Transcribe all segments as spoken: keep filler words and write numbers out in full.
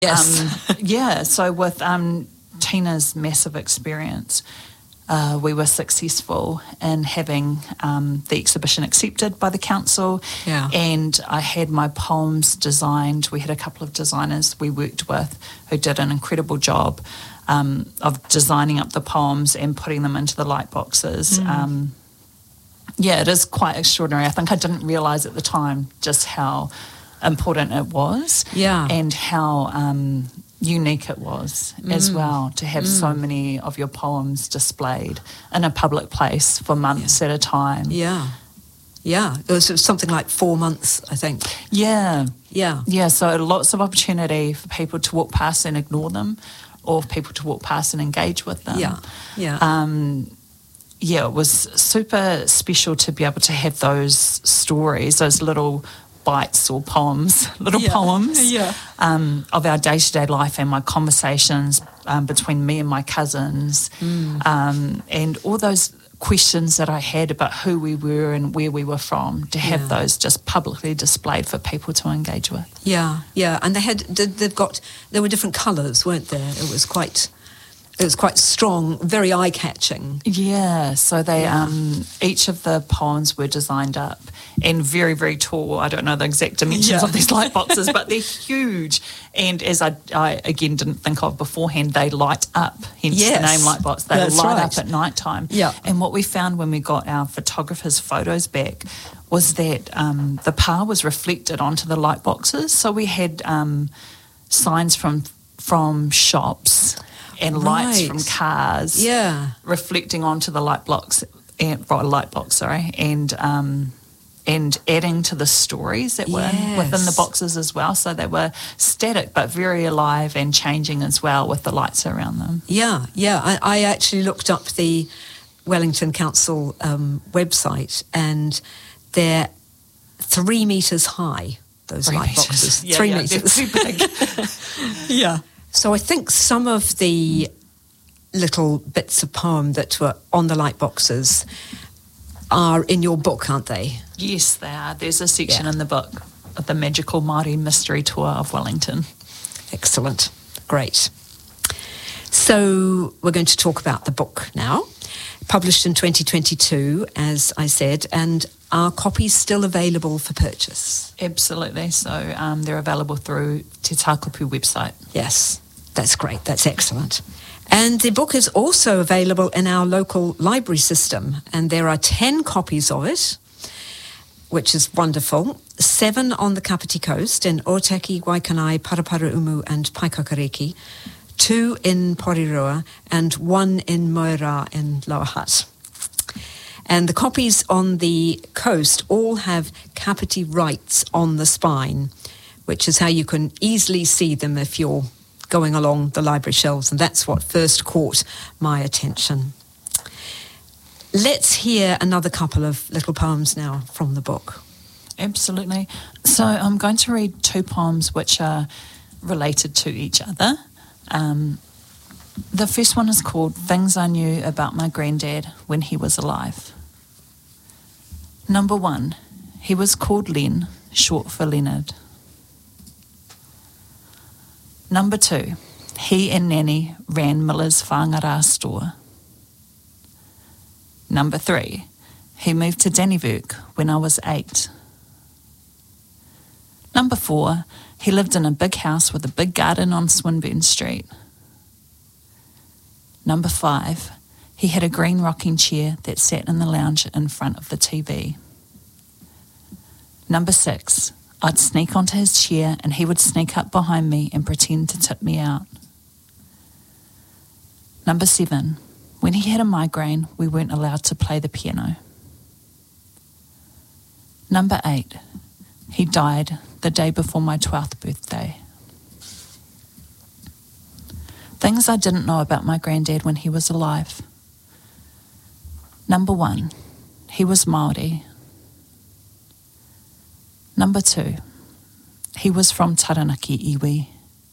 Yes. Um, yeah, so with um, Tina's massive experience, uh, we were successful in having um, the exhibition accepted by the council. Yeah. And I had my poems designed. We had a couple of designers we worked with who did an incredible job um, of designing up the poems and putting them into the light boxes. Mm. Um, yeah, it is quite extraordinary. I think I didn't realise at the time just how important it was, Yeah. and how um, unique it was mm. as well, to have mm. so many of your poems displayed in a public place for months yeah. at a time. Yeah, yeah. It was something like four months, I think. Yeah. Yeah. Yeah, so lots of opportunity for people to walk past and ignore them, or for people to walk past and engage with them. Yeah, yeah. Um, yeah, it was super special to be able to have those stories, those little bites or poems, little yeah. poems yeah. um, of our day-to-day life and my conversations um, between me and my cousins mm. um, and all those questions that I had about who we were and where we were from, to have yeah. those just publicly displayed for people to engage with. Yeah, yeah. And they had, they've got, there were different colours, weren't there? It was quite... It was quite strong, very eye-catching. Yeah, so they yeah. um, each of the poems were designed up and very, very tall. I don't know the exact dimensions yeah. of these light boxes, but they're huge. And as I, I, again, didn't think of beforehand, they light up, hence yes. the name light box. They That's light right. up at night time. Yeah. And what we found when we got our photographer's photos back was that um, the power was reflected onto the light boxes. So we had um, signs from from shops and right. lights from cars, yeah, reflecting onto the light blocks, and light box, sorry, and um, and adding to the stories that were yes. within the boxes as well. So they were static but very alive and changing as well with the lights around them. Yeah, yeah. I, I actually looked up the Wellington Council um, website, and they're three metres high. Those three light meters. boxes, yeah, three yeah, metres. They're too big. yeah. So I think some of the little bits of poem that were on the light boxes are in your book, aren't they? Yes, they are. There's a section yeah. in the book of the Magical Māori Mystery Tour of Wellington. Excellent. Great. So we're going to talk about the book now. Published in twenty twenty-two, as I said, and are copies still available for purchase? Absolutely. So um, they're available through Te Tākupu website. Yes, that's great. That's excellent. And the book is also available in our local library system, and there are ten copies of it, which is wonderful. Seven on the Kapiti Coast in Otaki, Waikanae, Paraparaumu and Paikakariki. Two in Porirua and one in Moira in Lower Hutt. And the copies on the coast all have Kapiti rights on the spine, which is how you can easily see them if you're going along the library shelves, and that's what first caught my attention. Let's hear another couple of little poems now from the book. Absolutely. So I'm going to read two poems which are related to each other. Um, the first one is called Things I Knew About My Granddad When He Was Alive. Number one, he was called Len, short for Leonard. Number two, he and Nanny ran Miller's Whangara store. Number three, he moved to Dannevirke when I was eight. Number four, he lived in a big house with a big garden on Swinburne Street. Number five, he had a green rocking chair that sat in the lounge in front of the T V. Number six, I'd sneak onto his chair and he would sneak up behind me and pretend to tip me out. Number seven, when he had a migraine, we weren't allowed to play the piano. Number eight, he died the day before my twelfth birthday. Things I didn't know about my granddad when he was alive. Number one, he was Māori. Number two, he was from Taranaki, iwi.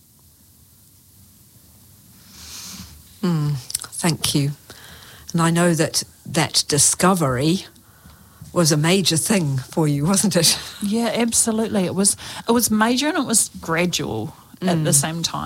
Mm, thank you. And I know that that discovery was a major thing for you, wasn't it? Yeah, absolutely. It was it was major and it was gradual at the same time.